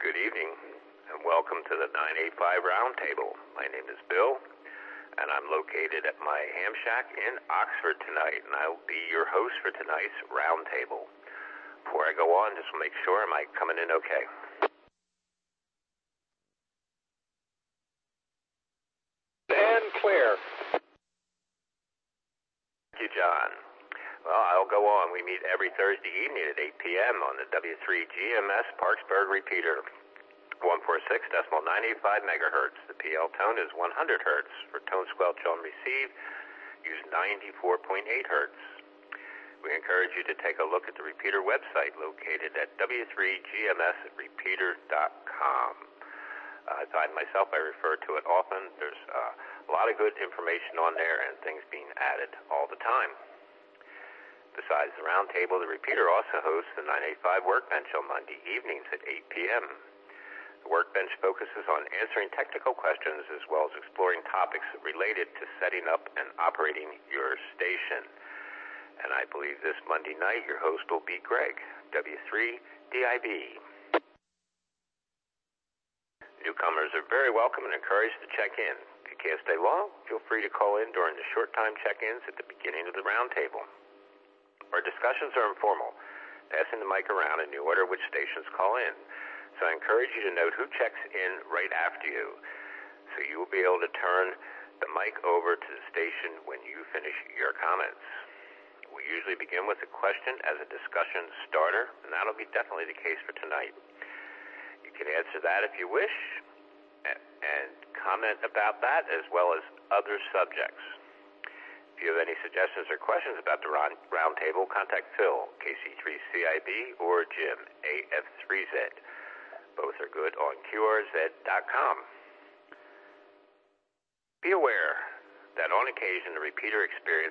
Good evening, and welcome to the 985 Roundtable. My name is Bill, and I'm located at my ham shack in Oxford tonight, and I'll be your host for tonight's Roundtable. Before I go on, just make sure, am I coming in okay? And clear. Thank you, John. Well, I'll go on. We meet every Thursday evening at 8 p.m. on the W3GMS Parksburg repeater, 146.985 megahertz. The PL tone is 100 hertz. For tone squelch on receive, use 94.8 hertz. We encourage you to take a look at the repeater website located at w3gmsrepeater.com. I myself, I refer to it often. There's a lot of good information on there and things being added all the time. Besides the roundtable, the repeater also hosts the 985 Workbench on Monday evenings at 8 p.m. The Workbench focuses on answering technical questions as well as exploring topics related to setting up and operating your station. And I believe this Monday night your host will be Greg, W3DIB. Newcomers are very welcome and encouraged to check in. If you can't stay long, feel free to call in during the short-time check-ins at the beginning of the roundtable. Our discussions are informal, passing the mic around in the order which stations call in. So I encourage you to note who checks in right after you, so you will be able to turn the mic over to the station when you finish your comments. We usually begin with a question as a discussion starter, and that'll be definitely the case for tonight. You can answer that if you wish, and comment about that as well as other subjects. If you have any suggestions or questions about the roundtable, contact Phil, KC3CIB, or Jim, AF3Z. Both are good on QRZ.com. Be aware that on occasion the repeater experiences